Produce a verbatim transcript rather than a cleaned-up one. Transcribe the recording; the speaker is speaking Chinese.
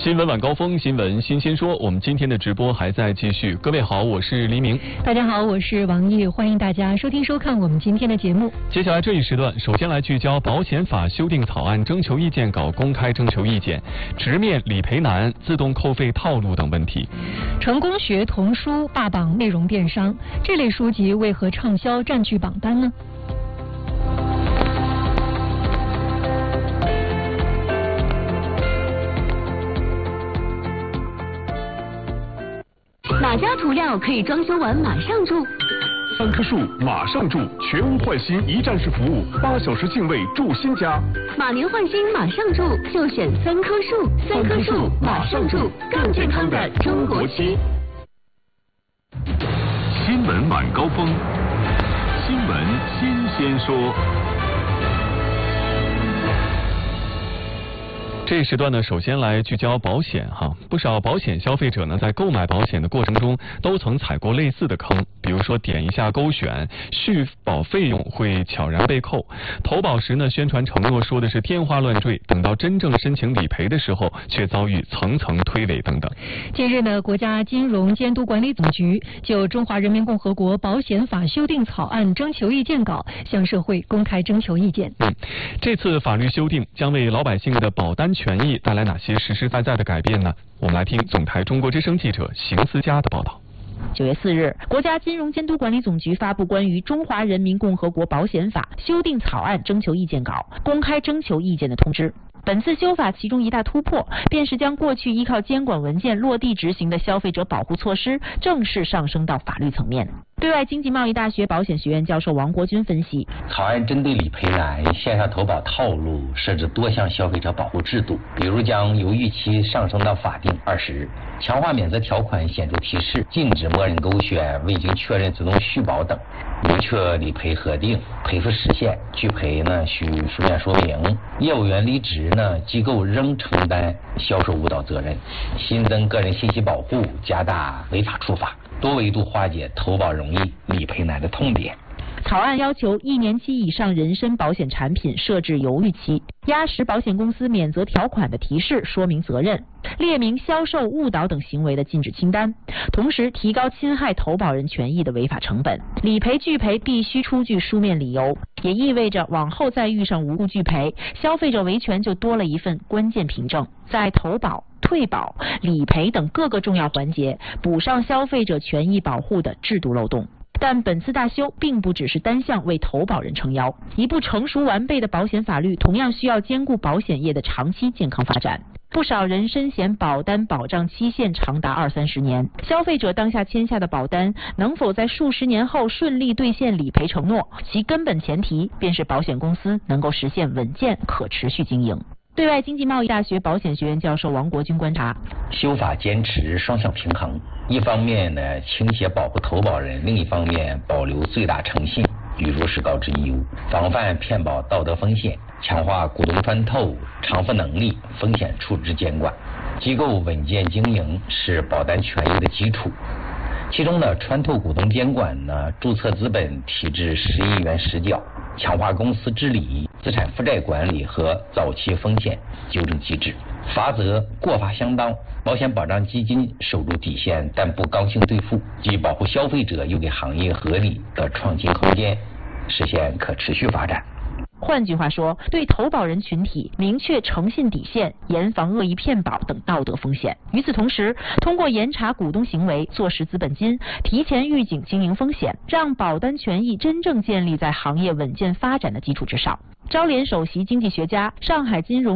新闻晚高峰，新闻新鲜说，我们今天的直播还在继续。各位好，我是黎明。 大家好，我是王毅，欢迎大家收听收看我们今天的节目。 接下来这一时段，首先来聚焦保险法修订草案征求意见稿公开征求意见，直面理赔难、自动扣费套路等问题。 成功学童书霸榜内容电商，这类书籍为何畅销占据榜单呢？ 哪家涂料可以装修完马上住？ 三棵树马上住，全屋换新一站式服务，八小时净位住新家。 马年换新马上住，就选三棵树。三棵树马上住，更健康的中国区。 新闻晚高峰，新闻新鲜说。 这一时段呢，首先来聚焦保险哈。不少保险消费者呢，在购买保险的过程中，都曾踩过类似的坑，比如说点一下勾选，续保费用会悄然被扣；投保时呢，宣传承诺说的是天花乱坠，等到真正申请理赔的时候，却遭遇层层推诿等等。 近日呢，国家金融监督管理总局就《中华人民共和国保险法》修订草案征求意见稿向社会公开征求意见。 嗯，这次法律修订将为老百姓的保单权益带来哪些实实在在的改变呢？我们来听总台中国之声记者邢思佳的报道。 九月四日，国家金融监督管理总局发布关于《中华人民共和国保险法》修订草案征求意见稿公开征求意见的通知。本次修法其中一大突破，便是将过去依靠监管文件落地执行的消费者保护措施正式上升到法律层面。对外经济贸易大学保险学院教授王国军分析， 草案针对理赔难、线上投保套路设置多项消费者保护制度，比如将犹豫期上升到法定二十日，强化免责条款显著提示，禁止默认勾选、未经确认自动续保等，明确理赔核定、赔付时限，拒赔呢需书面说明，业务员离职呢，机构仍承担销售误导责任，新增个人信息保护，加大违法处罚，多维度化解投保容易、理赔难的痛点。 草案要求一年期以上人身保险产品设置犹豫期，压实保险公司免责条款的提示说明责任，列明销售误导等行为的禁止清单，同时提高侵害投保人权益的违法成本。理赔拒赔必须出具书面理由，也意味着往后再遇上无故拒赔，消费者维权就多了一份关键凭证，在投保、退保、理赔等各个重要环节补上消费者权益保护的制度漏洞。但本次大修并不只是单向为投保人撑腰，一部成熟完备的保险法律同样需要兼顾保险业的长期健康发展。不少人身险保单保障期限长达二三十年，消费者当下签下的保单能否在数十年后顺利兑现理赔承诺，其根本前提便是保险公司能够实现稳健可持续经营。对外经济贸易大学保险学院教授王国军观察， 修法坚持双向平衡，一方面呢倾斜保护投保人，另一方面保留最大诚信与如实告知义务，防范骗保道德风险，强化股东穿透、偿付能力、风险处置监管，机构稳健经营是保单权益的基础。其中呢，穿透股东监管呢，注册资本提至十亿元实缴，强化公司治理、资产负债管理和早期风险纠正机制。罚则过罚相当，保险保障基金守住底线，但不刚性兑付，既保护消费者，又给行业合理的创新空间，实现可持续发展。 换句话说，对投保人群体明确诚信底线，严防恶意骗保等道德风险。与此同时，通过严查股东行为，坐实资本金，提前预警经营风险，让保单权益真正建立在行业稳健发展的基础之上。招联首席经济学家、上海金融